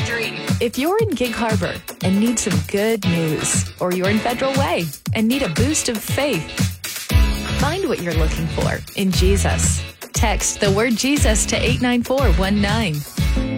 dream. If you're in Gig Harbor and need some good news, or you're in Federal Way and need a boost of faith, find what you're looking for in Jesus. Text the word Jesus to 89419.